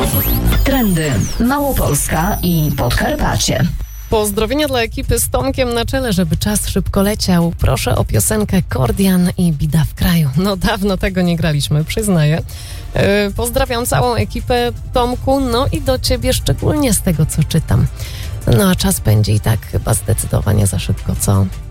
Trendy Małopolska i Podkarpacie. Pozdrowienia dla ekipy z Tomkiem na czele, żeby czas szybko leciał. Proszę o piosenkę Kordian i Bida w kraju. No dawno tego nie graliśmy, przyznaję. Pozdrawiam całą ekipę, Tomku, no i do ciebie szczególnie z tego, co czytam. No a czas będzie i tak chyba zdecydowanie za szybko, co?